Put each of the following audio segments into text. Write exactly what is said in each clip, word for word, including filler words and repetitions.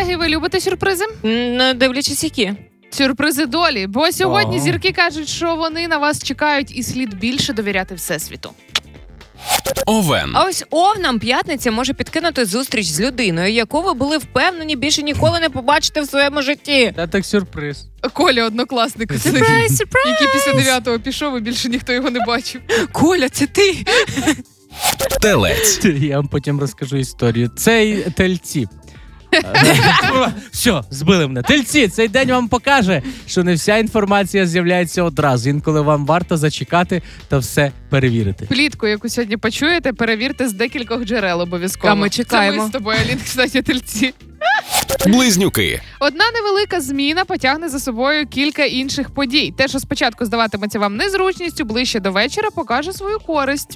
Колеги, ви любите сюрпризи? Не дивлячись які. Сюрпризи долі, бо сьогодні Ага. зірки кажуть, що вони на вас чекають і слід більше довіряти Всесвіту. Овен. А ось овнам п'ятниця може підкинути зустріч з людиною, яку ви були впевнені більше ніколи не побачите в своєму житті. Та так сюрприз. Коля, однокласник, Сюрприз, сюрприз. який після дев'ятого пішов і більше ніхто його не бачив. Коля, це ти? Телець. Я вам потім розкажу історію. Цей тельці. Все, збили мене. Тельці, цей день вам покаже, що не вся інформація з'являється одразу. Інколи вам варто зачекати та все перевірити. Плітку, яку сьогодні почуєте, перевірте з декількох джерел обов'язково. А ми чекаємо. Це ми з тобою, Алін, кстати, тельці. Близнюки. Одна невелика зміна потягне за собою кілька інших подій. Те, що спочатку здаватиметься вам незручністю, ближче до вечора покаже свою користь.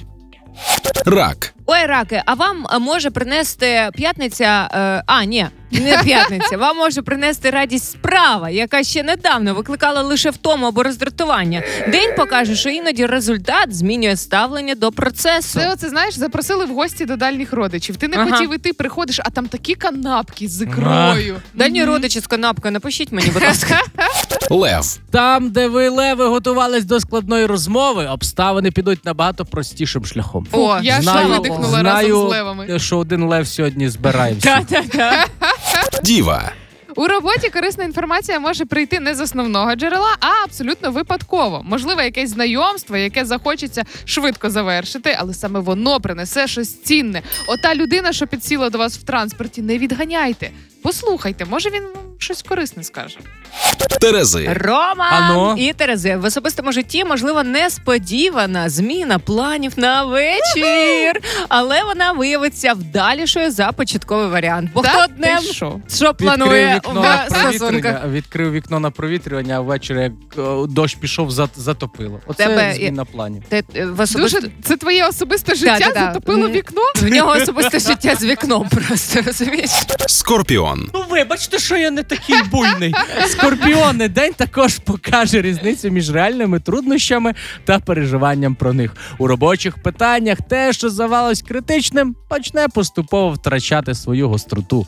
Рак. Ой, раки, а вам е, може принести п'ятниця... Е, а, ні, не п'ятниця. Вам може принести радість справа, яка ще недавно викликала лише втому або роздратування. День покаже, що іноді результат змінює ставлення до процесу. Це, оце, знаєш, запросили в гості до дальніх родичів. Ти не Ага. хотів іти, приходиш, а там такі канапки з ікрою. Дальні Мгм. родичі з канапкою, напишіть мені, будь ласка. Лев. Там, де ви, леви, готувались до складної розмови, обставини підуть набагато простішим шляхом. О, я Знаю- ж видихнула знаю, разом з левами. що один лев сьогодні збирає всіх. Так-так-так. Діва. У роботі корисна інформація може прийти не з основного джерела, а абсолютно випадково. Можливо, якесь знайомство, яке захочеться швидко завершити, але саме воно принесе щось цінне. Ота людина, що підсіла до вас в транспорті, не відганяйте. Послухайте, може він вам щось корисне скаже. Терези. Рома Ано? і Терези. В особистому житті, можливо, несподівана зміна планів на вечір, але вона виявиться вдалішою за початковий варіант. Бо Та хто ти днем що? що планує Відкрив вікно, на в стосунках? провітрювання, відкрив вікно на провітрювання, а ввечері, як е, дощ пішов, зат- затопило. Оце Тебе є- зміна планів. Ти, е, в особисто... Дуже, це твоє особисте життя Да-да-да. затопило М. вікно? В нього особисте життя з вікном просто, розумієш? Скорпіон. Ну вибачте, що я не такий буйний. Скорпіони день також покаже різницю між реальними труднощами та переживанням про них. У робочих питаннях те, що здавалось критичним, почне поступово втрачати свою гостроту.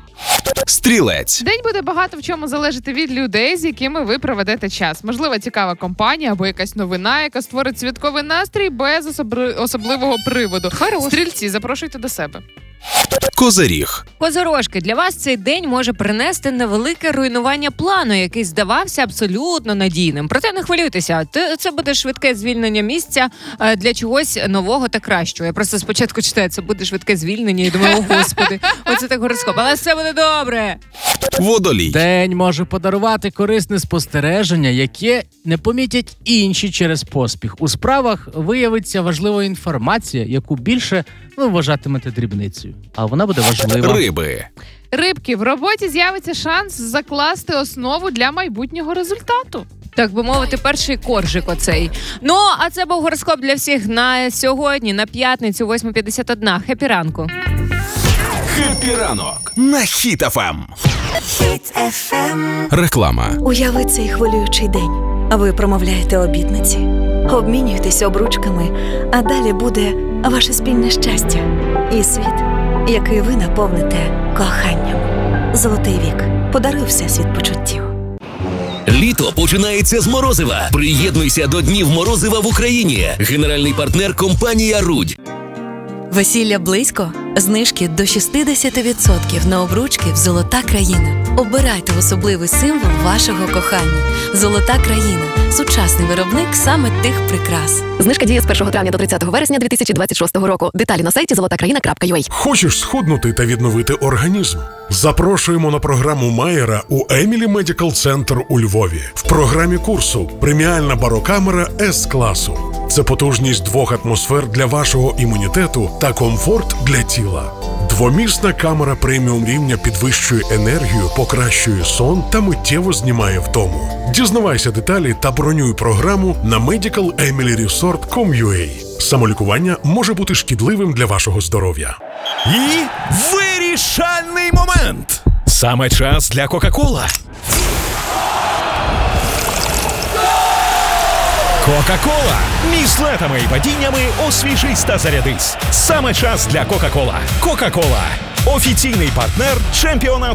Стрілець. День буде багато в чому залежати від людей, з якими ви проведете час. Можливо, цікава компанія або якась новина, яка створить святковий настрій без особри- особливого приводу. Хорош. Стрільці, запрошуйте до себе. Козиріг. Козорожки, для вас цей день може принести невелике руйнування плану, який здавався абсолютно надійним. Проте не хвилюйтеся, те- це буде швидке звільнення місця е, для чогось нового та кращого. Я просто спочатку читаю, це буде швидке звільнення і думаю, о господи, оце так гороскоп, але все буде добре. Водолій. День може подарувати корисне спостереження, яке не помітять інші через поспіх. У справах виявиться важлива інформація, яку більше ви вважатимете дрібницею. А вона буде важлива. Риби. Рибки, в роботі з'явиться шанс закласти основу для майбутнього результату. Так би мовити, перший коржик оцей. Ну, а це був гороскоп для всіх на сьогодні, на п'ятницю, восьма п'ятдесят один. Хеппі ранку. Хеппі ранок. На Хіт еф ем. Хіт еф ем. Реклама. Уяви цей хвилюючий день. Ви промовляєте обітниці, обмінюєтесь обручками, а далі буде ваше спільне щастя і світ, який ви наповните коханням. Золотий вік подарує всесвіт почуттів. Літо починається з морозива. Приєднуйся до Днів морозива в Україні. Генеральний партнер – компанія «Рудь». Весілля близько? Знижки до шістдесят відсотків на обручки в «Золота країна». Обирайте особливий символ вашого кохання. «Золота країна» – сучасний виробник саме тих прикрас. Знижка діє з першого травня до тридцятого вересня дві тисячі двадцять шостого року. Деталі на сайті золота країна крапка ю а. Хочеш схуднути та відновити організм? Запрошуємо на програму Майера у Емілі Медикал Центр у Львові. В програмі курсу преміальна барокамера С-класу. Це потужність двох атмосфер для вашого імунітету та комфорт для тіла. Двомісна камера преміум рівня підвищує енергію, покращує сон та миттєво знімає втому. Дізнавайся деталі та бронюй програму на медикал емілі ресорт крапка ком крапка ю а. Самолікування може бути шкідливим для вашого здоров'я. І вирішальний момент! Саме час для Кока-Кола. Кока-Кола. Між летами і падіннями освіжись та зарядись. Саме час для Кока-Кола. Кока-Кола. Офіційний партнер чемпіонату